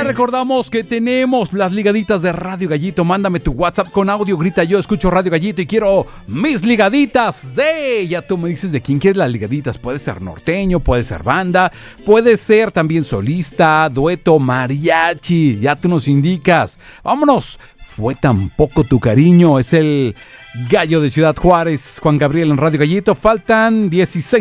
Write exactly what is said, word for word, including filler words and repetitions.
recordamos que tenemos las ligaditas de Radio Gallito. Mándame tu WhatsApp con audio, grita yo escucho Radio Gallito y quiero mis ligaditas de... Ya tú me dices de quién quieres las ligaditas. Puede ser norteño, puede ser banda, puede ser también solista, dueto, mariachi. Ya tú nos indicas. Vámonos. Fue tan poco tu cariño. Es el gallo de Ciudad Juárez, Juan Gabriel en Radio Gallito. Faltan dieciséis